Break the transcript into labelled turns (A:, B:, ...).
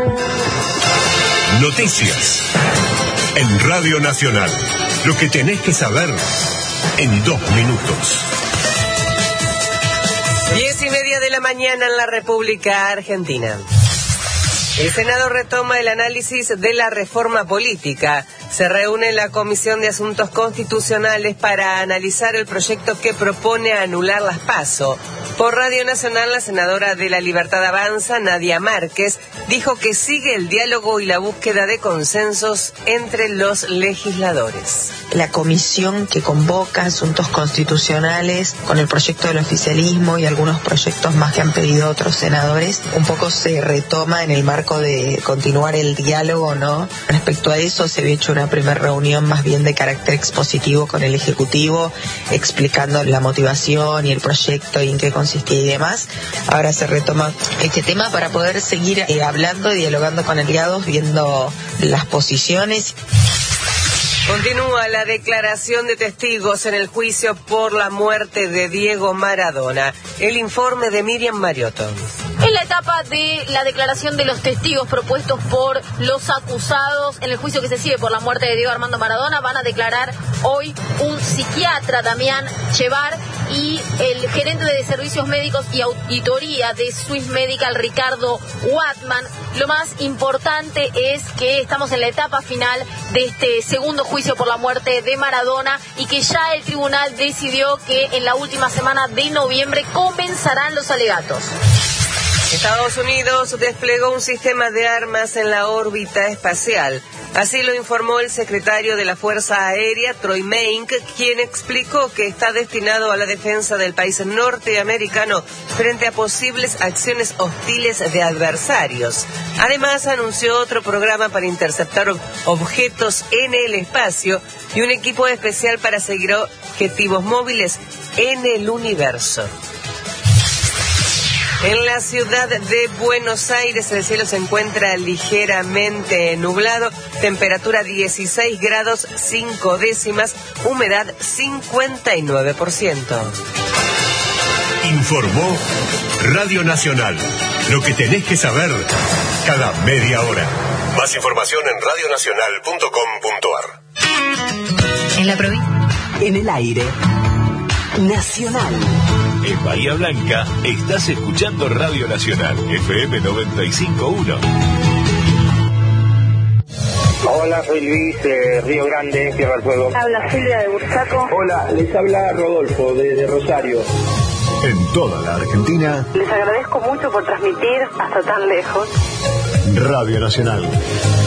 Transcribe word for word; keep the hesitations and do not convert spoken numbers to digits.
A: Noticias en Radio Nacional. Lo que tenés que saber en dos minutos.
B: Diez y media de la mañana en la República Argentina. El Senado retoma el análisis de la reforma política. Se reúne la Comisión de Asuntos Constitucionales para analizar el proyecto que propone anular las PASO. Por Radio Nacional, la senadora de La Libertad Avanza, Nadia Márquez, dijo que sigue el diálogo y la búsqueda de consensos entre los legisladores.
C: La comisión que convoca asuntos constitucionales con el proyecto del oficialismo y algunos proyectos más que han pedido otros senadores, un poco se retoma en el marco de continuar el diálogo, ¿no? Respecto a eso se había hecho una primera reunión más bien de carácter expositivo con el Ejecutivo, explicando la motivación y el proyecto y en qué consistía y demás. Ahora se retoma este tema para poder seguir eh, hablando y dialogando con aliados, viendo las posiciones.
B: Continúa la declaración de testigos en el juicio por la muerte de Diego Maradona. El informe de Miriam Mariotto.
D: En la etapa de la declaración de los testigos propuestos por los acusados en el juicio que se sigue por la muerte de Diego Armando Maradona, van a declarar hoy un psiquiatra, Damián Chevar, y el gerente de servicios médicos y auditoría de Swiss Medical, Ricardo Watman. Lo más importante es que estamos en la etapa final de este segundo juicio por la muerte de Maradona y que ya el tribunal decidió que en la última semana de noviembre comenzarán los alegatos.
B: Estados Unidos desplegó un sistema de armas en la órbita espacial. Así lo informó el secretario de la Fuerza Aérea, Troy Meink, quien explicó que está destinado a la defensa del país norteamericano frente a posibles acciones hostiles de adversarios. Además, anunció otro programa para interceptar objetos en el espacio y un equipo especial para seguir objetivos móviles en el universo. En la ciudad de Buenos Aires el cielo se encuentra ligeramente nublado, temperatura dieciséis grados cinco décimas, humedad cincuenta y nueve por ciento.
A: Informó Radio Nacional. Lo que tenés que saber cada media hora. Más información en radio nacional punto com punto a r.
E: En la provincia.
F: En el aire. Nacional.
G: En Bahía Blanca estás escuchando Radio Nacional, F M noventa y cinco punto uno.
H: Hola, soy Luis de Río Grande, Tierra del Fuego.
I: Habla Silvia de Bursaco.
J: Hola, les habla Rodolfo desde Rosario.
A: En toda la Argentina.
I: Les agradezco mucho por transmitir hasta tan lejos.
A: Radio Nacional.